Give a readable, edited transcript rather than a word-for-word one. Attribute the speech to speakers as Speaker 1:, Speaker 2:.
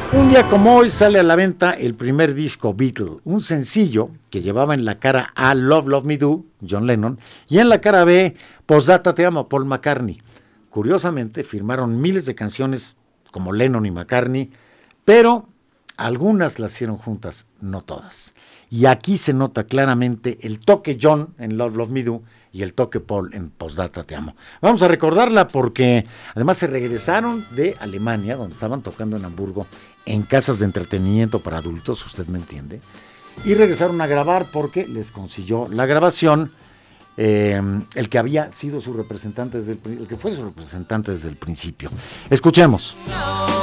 Speaker 1: Un día como hoy sale a la venta el primer disco Beatle, un sencillo que llevaba en la cara A Love Love Me Do, John Lennon, y en la cara B Postdata Te Amo, Paul McCartney. Curiosamente firmaron miles de canciones como Lennon y McCartney, pero algunas las hicieron juntas, no todas. Y aquí se nota claramente el toque John en Love Love Me Do y el toque Paul en Postdata Te Amo. Vamos a recordarla porque además se regresaron de Alemania, donde estaban tocando en Hamburgo, en casas de entretenimiento para adultos, usted me entiende, y regresaron a grabar porque les consiguió la grabación el que había sido su representante el que fue su representante desde el principio. Escuchemos.